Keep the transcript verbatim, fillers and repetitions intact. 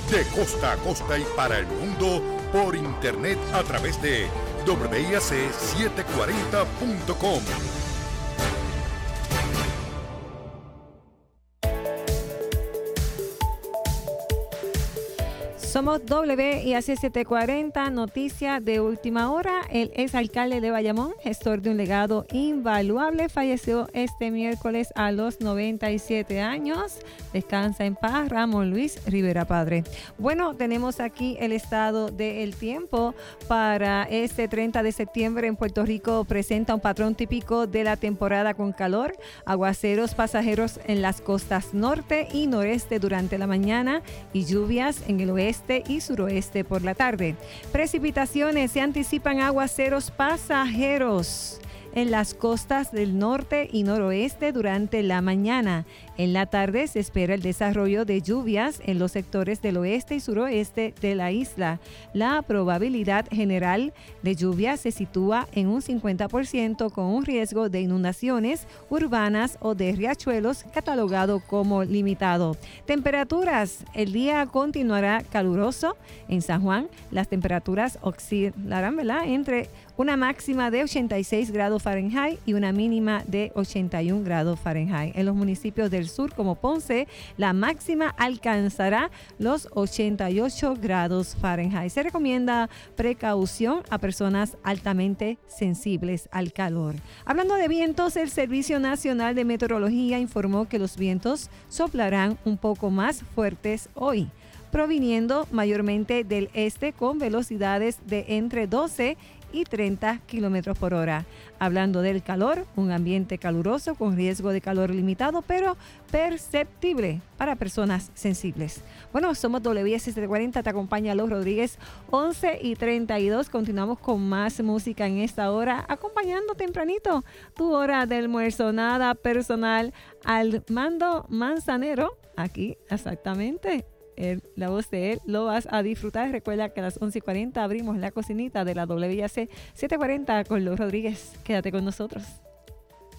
de costa a costa y para el mundo por internet a través de doble I A C setecientos cuarenta punto com. Somos W I A C setecientos cuarenta, noticia de última hora. El exalcalde de Bayamón, gestor de un legado invaluable, falleció este miércoles a los noventa y siete años. Descansa en paz, Ramón Luis Rivera Padre. Bueno, tenemos aquí el estado del tiempo para este treinta de septiembre. En Puerto Rico presenta un patrón típico de la temporada con calor, aguaceros pasajeros en las costas norte y noreste durante la mañana y lluvias en el oeste y suroeste por la tarde. Precipitaciones, se anticipan aguaceros pasajeros en las costas del norte y noroeste durante la mañana. En la tarde se espera el desarrollo de lluvias en los sectores del oeste y suroeste de la isla. La probabilidad general de lluvia se sitúa en un cincuenta por ciento con un riesgo de inundaciones urbanas o de riachuelos catalogado como limitado. Temperaturas, el día continuará caluroso en San Juan. Las temperaturas oscilarán, ¿verdad?, entre una máxima de ochenta y seis grados Fahrenheit y una mínima de ochenta y un grados Fahrenheit. En los municipios del sur como Ponce, la máxima alcanzará los ochenta y ocho grados Fahrenheit. Se recomienda precaución a personas altamente sensibles al calor. Hablando de vientos, el Servicio Nacional de Meteorología informó que los vientos soplarán un poco más fuertes hoy, proviniendo mayormente del este con velocidades de entre doce y treinta kilómetros por hora. Hablando del calor, un ambiente caluroso con riesgo de calor limitado, pero perceptible para personas sensibles. Bueno, somos W I A C setecientos cuarenta, te acompaña Los Rodríguez, once y treinta y dos. Continuamos con más música en esta hora, acompañando tempranito tu hora de almuerzo. Nada personal, Armando Manzanero, aquí exactamente. El, la voz de él lo vas a disfrutar. Recuerda que a las once y cuarenta abrimos la cocinita de la W I A C setecientos cuarenta con Los Rodríguez. Quédate con nosotros.